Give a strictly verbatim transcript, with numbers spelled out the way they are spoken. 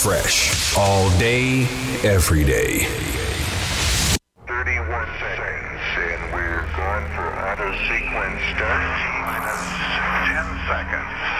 fresh. All day, every day. thirty-one seconds, and we're going for auto sequence start. Minus ten seconds.